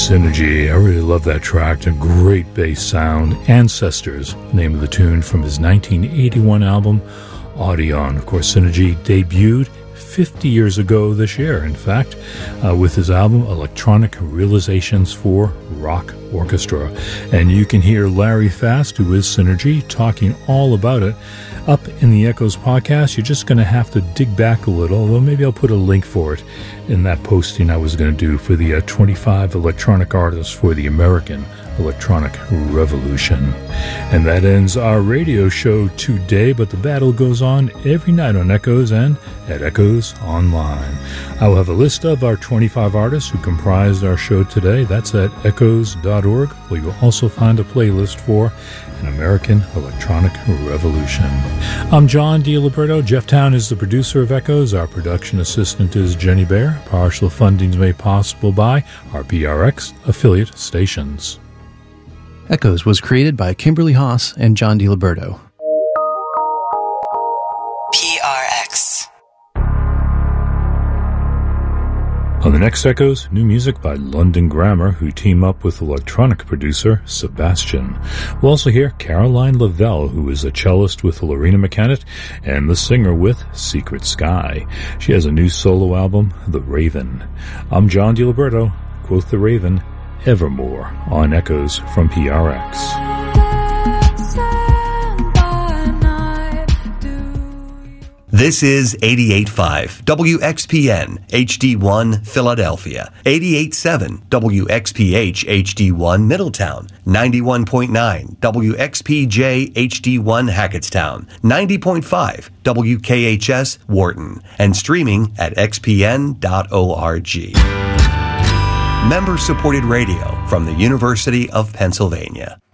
Synergy. I really love that track. A great bass sound. Ancestors, name of the tune from his 1981 album, Audion. Of course, Synergy debuted 50 years ago this year, in fact, with his album Electronic Realizations for Rock Orchestra. And you can hear Larry Fast, who is Synergy, talking all about it up in the Echoes podcast. You're just going to have to dig back a little, although maybe I'll put a link for it in that posting I was going to do for the 25 electronic artists for the American Electronic Revolution. And that ends our radio show today, but the battle goes on every night on Echoes and at Echoes Online. I will have a list of our 25 artists who comprised our show today. That's at echoes.org, where you'll also find a playlist for an American Electronic Revolution. I'm John DiLiberto. Jeff Town is the producer of Echoes. Our production assistant is Jenny Bear. Partial funding is made possible by our PRX affiliate stations. Echoes was created by Kimberly Haas and John DiLiberto. PRX. On the next Echoes, new music by London Grammar, who team up with electronic producer Sebastian. We'll also hear Caroline Lavelle, who is a cellist with Lorena McKennitt and the singer with Secret Sky. She has a new solo album, The Raven. I'm John DiLiberto. Quote The Raven, Evermore on Echoes from PRX. This is 88.5 WXPN HD1 Philadelphia, 88.7 WXPH HD1 Middletown, 91.9 WXPJ HD1 Hackettstown, 90.5 WKHS Wharton, and streaming at xpn.org. Member-supported radio from the University of Pennsylvania.